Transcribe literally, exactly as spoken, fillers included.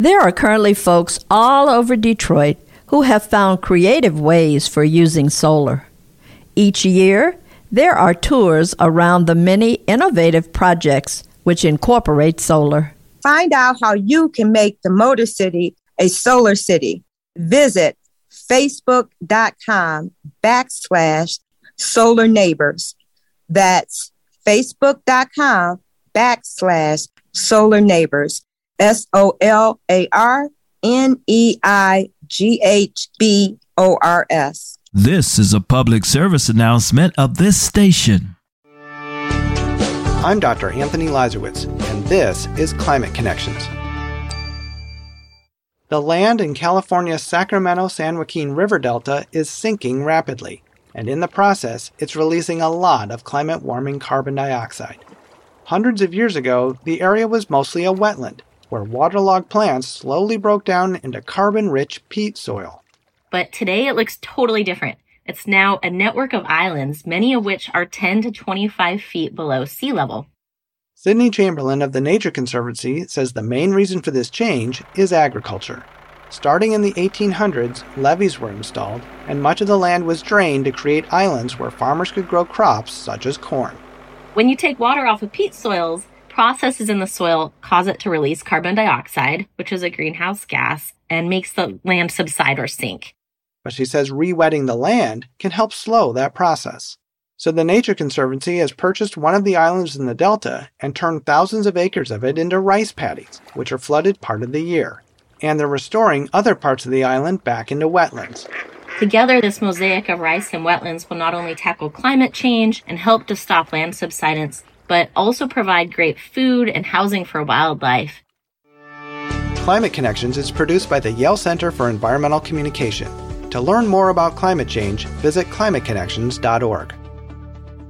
There are currently folks all over Detroit who have found creative ways for using solar. Each year, there are tours around the many innovative projects which incorporate solar. Find out how you can make the Motor City a solar city. Visit facebook.com backslash solar neighbors. That's facebook.com backslash solar neighbors. S O L A R N E I G H B O R S. This is a public service announcement of this station. I'm Doctor Anthony Lazarowitz, and this is Climate Connections. The land in California's Sacramento-San Joaquin River Delta is sinking rapidly, and in the process, it's releasing a lot of climate-warming carbon dioxide. Hundreds of years ago, the area was mostly a wetland, where waterlogged plants slowly broke down into carbon-rich peat soil. But today it looks totally different. It's now a network of islands, many of which are ten to twenty-five feet below sea level. Sydney Chamberlain of the Nature Conservancy says the main reason for this change is agriculture. Starting in the eighteen hundreds, levees were installed, and much of the land was drained to create islands where farmers could grow crops such as corn. When you take water off of peat soils, processes in the soil cause it to release carbon dioxide, which is a greenhouse gas, and makes the land subside or sink. But she says re-wetting the land can help slow that process. So the Nature Conservancy has purchased one of the islands in the delta and turned thousands of acres of it into rice paddies, which are flooded part of the year. And they're restoring other parts of the island back into wetlands. Together, this mosaic of rice and wetlands will not only tackle climate change and help to stop land subsidence, but also provide great food and housing for wildlife. Climate Connections is produced by the Yale Center for Environmental Communication. To learn more about climate change, visit climate connections dot org.